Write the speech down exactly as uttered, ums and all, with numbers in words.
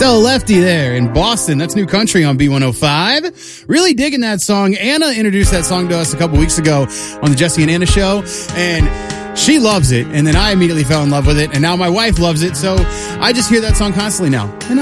Tell Lefty there in Boston. That's New Country on B one oh five. Really digging that song. Anna introduced that song to us a couple weeks ago on the Jesse and Anna show, and she loves it. And then I immediately fell in love with it, and now my wife loves it. So I just hear that song constantly now. And